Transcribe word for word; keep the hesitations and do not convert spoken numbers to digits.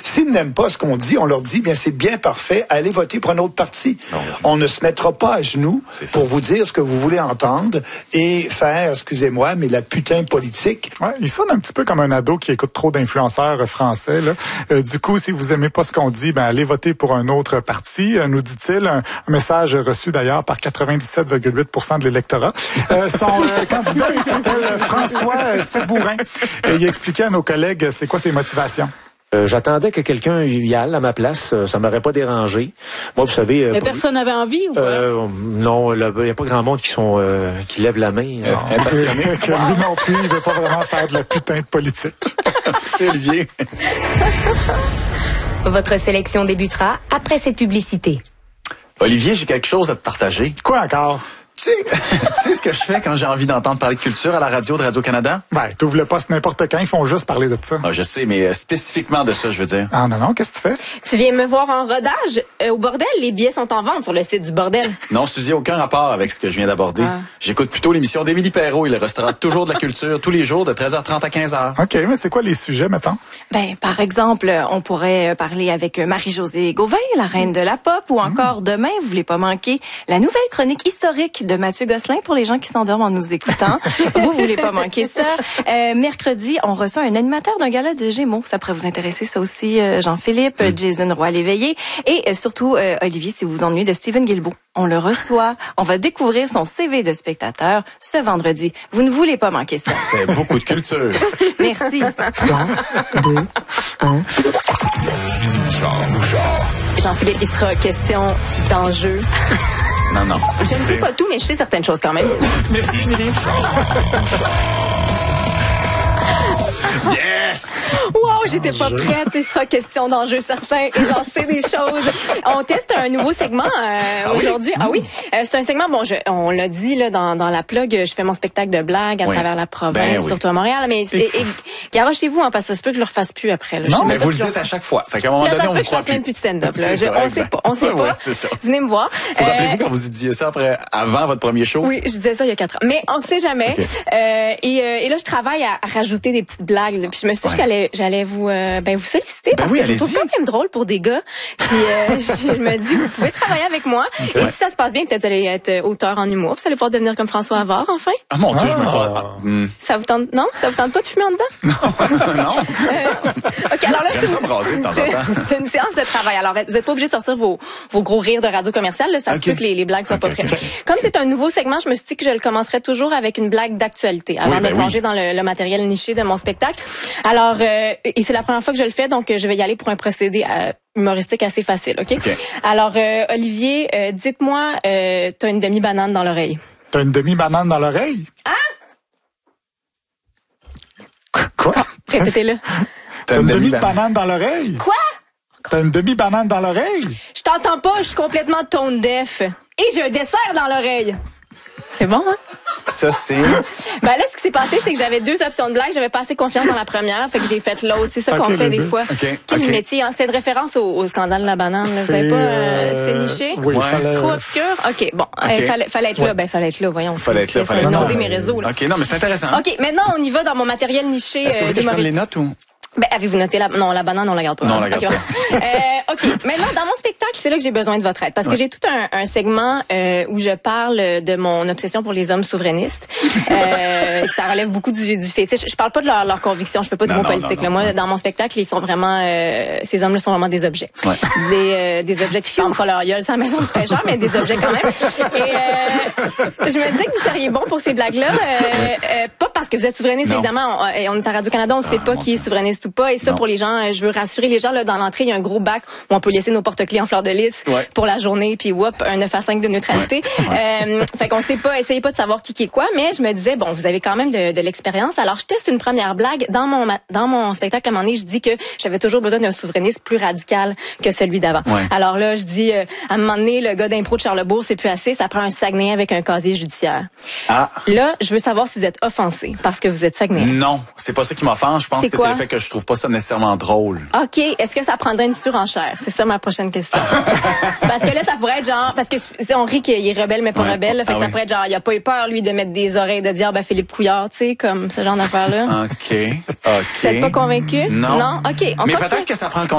S'ils n'aiment pas ce qu'on dit, on leur dit, bien, c'est bien parfait, allez voter pour un autre parti. Non. On ne se mettra pas à genoux pour vous dire ce que vous voulez entendre et faire, excusez-moi, mais la putain politique. Ouais, il sonne un petit peu comme un ado qui écoute trop d'influenceurs français, là. Euh, du coup, si vous aimez pas ce qu'on dit, ben, allez voter pour un autre parti, euh, nous dit-il. Un, un message reçu d'ailleurs par quatre-vingt-dix-sept virgule huit pour cent de l'électorat. Euh, son euh, candidat, il s'appelle François Sabourin. Et il expliquait à nos collègues c'est quoi ses motivations. Euh, j'attendais que quelqu'un y aille à ma place. Euh, ça m'aurait pas dérangé. Moi, vous savez... Euh, Mais personne n'avait envie ou quoi? Euh, non, il n'y a pas grand monde qui sont euh, qui lève la main. Euh, Impressionné. Que lui non plus, il veut pas vraiment faire de la putain de politique. C'est Olivier. Votre sélection débutera après cette publicité. Olivier, j'ai quelque chose à te partager. Quoi encore? Tu sais, tu sais ce que je fais quand j'ai envie d'entendre parler de culture à la radio de Radio-Canada? Ben, t'ouvres le poste n'importe quand, ils font juste parler de ça. Ah, je sais, mais spécifiquement de ça, je veux dire. Ah non, non, qu'est-ce que tu fais? Tu viens me voir en rodage euh, au bordel? Les billets sont en vente sur le site du bordel. Non, Suzy, aucun rapport avec ce que je viens d'aborder. Ah. J'écoute plutôt l'émission d'Émilie Perrault et le restaurant Toujours de la culture tous les jours de treize heures trente à quinze heures. OK, mais c'est quoi les sujets, mettons? Ben, par exemple, on pourrait parler avec Marie-Josée Gauvin, la reine de la pop, ou encore demain, vous voulez pas manquer la nouvelle chronique historique de Mathieu Gosselin pour les gens qui s'endorment en nous écoutant. Vous, vous voulez pas manquer ça. Euh, mercredi, on reçoit un animateur d'un gala de Gémeaux. Ça pourrait vous intéresser, ça aussi, euh, Jean-Philippe, mm. Jason Roy-Léveillé. Et euh, surtout, euh, Olivier, si vous vous ennuyez de Steven Guilbeault. On le reçoit. On va découvrir son C V de spectateur ce vendredi. Vous ne voulez pas manquer ça. C'est beaucoup de culture. Merci. trois, deux, un. Jean-Philippe, il sera question d'enjeux. Non, non. Je ne sais pas tout, mais je sais certaines choses quand même. Merci, Émilie. Yes! Wow, j'étais pas prête. Il sera question d'enjeux certains et j'en sais des choses. On teste un nouveau segment euh, ah aujourd'hui. Oui? Ah oui, euh, c'est un segment, bon, je, on l'a dit là dans, dans la plug, je fais mon spectacle de blagues à oui. travers la province, ben oui. surtout à Montréal. Mais et, et, garochez-vous, hein, parce que ça se peut que je le refasse plus après. Là. Non, je mais pas vous si le dites à chaque fois. Fait qu'à un moment là, donné, ça on se peut vous que je croit fasse plus. même plus de stand-up. Là. C'est Je, ça, on exact. sait pas. On sait ouais, pas. Ouais, c'est ça. Venez me voir. Vous Euh, rappelez-vous quand vous disiez ça après, avant votre premier show? Oui, je disais ça il y a quatre ans. Mais on sait jamais. Okay. Euh, et, euh, et là, je travaille à, à rajouter des petites blagues. Là. Puis je me suis dit Ouais. que j'allais, j'allais vous, euh, ben, vous solliciter Ben parce oui, que je trouve allez-y. quand même drôle pour des gars. Puis euh, je me dis, vous pouvez travailler avec moi. Okay. Et si ça se passe bien, peut-être vous allez être auteur en humour. Vous allez pouvoir devenir comme François Havard, enfin. Ah mon Dieu, je me Ah. crois. Ah, hmm. Ça vous tente, non? Ça vous tente pas de fumer en dedans? non. Euh, OK, alors là, c'est J'aime ça braser de temps en c'est- temps. c'est une séance de travail. Alors, vous n'êtes pas obligé de sortir vos, vos gros rires de radio commerciale. Là, ça OK. se peut que les, les blagues soient OK, pas prêtes. OK. Comme c'est un nouveau segment, je me suis dit que je le commencerai toujours avec une blague d'actualité avant Oui, ben de plonger oui. dans le, le matériel niché de mon spectacle. Alors, euh, et c'est la première fois que je le fais, donc euh, je vais y aller pour un procédé euh, humoristique assez facile, OK? OK. Alors, euh, Olivier, euh, dites-moi, euh, t'as une demi-banane dans l'oreille. T'as une demi-banane dans l'oreille? Ah! Quoi? Répétez-le. T'as une demi-banane dans l'oreille? Quoi? T'as une demi-banane dans l'oreille? Je t'entends pas, je suis complètement tone deaf. Et j'ai un dessert dans l'oreille. C'est bon, hein? Ça, c'est... Ben là, ce qui s'est passé, c'est que j'avais deux options de blague. J'avais pas assez confiance dans la première, fait que j'ai fait l'autre. C'est ça Ok, qu'on fait bébé. des fois. OK, Quel OK. métier, hein? C'était une référence au, au scandale de la banane. Là. Vous savez pas, euh, c'est niché? Oui, Ouais. fallait... Trop obscur? OK, bon. OK. Euh, fallait, fallait être là. Ouais. Ben, fallait être là, voyons. Fallait C'est- être là, c'est- fallait c'est être là. inonder Non, mes mais- réseaux, là. OK, non, mais c'est intéressant. OK, maintenant, on y va dans mon matériel niché Est-ce que vous euh, voulez que je prenne les d'humoriste. notes ou... Ben, avez-vous noté la... Non, la banane, on la garde pas. Non, on hein. la garde OK, bon. euh, OK. Maintenant, dans mon spectacle, c'est là que j'ai besoin de votre aide. Parce que Ouais. j'ai tout un, un segment euh, où je parle de mon obsession pour les hommes souverainistes. euh, ça relève beaucoup du, du fétiche. Je parle pas de leur, leur conviction. Je fais pas de Non, mots non, politiques. non, là. non, Moi, non. dans mon spectacle, ils sont vraiment... Euh, ces hommes-là sont vraiment des objets. Ouais. Des, euh, des objets qui ferment pas leur gueule. C'est la maison du pêcheur, mais des objets quand même. Et euh, je me disais que vous seriez bon pour ces blagues-là. Euh, euh, pas parce que vous êtes souverainiste, Non. évidemment. On, on est à Radio-Canada, on sait Ah, pas mon qui est Dieu. souverainiste ou pas. Et ça, Non. pour les gens, euh, je veux rassurer les gens, là, dans l'entrée, il y a un gros bac où on peut laisser nos porte-clés en fleur de lys Ouais. pour la journée, puis whoop, un neuf à cinq de neutralité. Euh, fait qu'on sait pas, essayez pas de savoir qui qui est quoi, mais je me disais, bon, vous avez quand même de, de l'expérience. Alors, je teste une première blague. Dans mon ma- dans mon spectacle, à un moment donné, je dis que j'avais toujours besoin d'un souverainiste plus radical que celui d'avant. Ouais. Alors là, je dis, euh, à un moment donné, le gars d'impro de Charlebourg, c'est plus assez, ça prend un Saguenay avec un casier judiciaire. Ah, Là, je veux savoir si vous êtes offensé parce que vous êtes Saguenay. non, c'est pas ça qui m'offense. Je pense C'est que quoi? c'est le fait que je trouve pas ça nécessairement drôle. OK. Est-ce que ça prendrait une surenchère? C'est ça ma prochaine question. Parce que là, ça pourrait être genre... Parce que c'est- on rit qu'il est rebelle, mais pas Ouais. rebelle. Là, fait Ah que ça oui. pourrait être genre, il a pas eu peur, lui, de mettre des oreilles de diable à Philippe Couillard, tu sais, comme ce genre d'affaire-là. OK, OK. Vous êtes pas convaincu? Non. Non? OK. On Mais continue. peut-être que ça prend le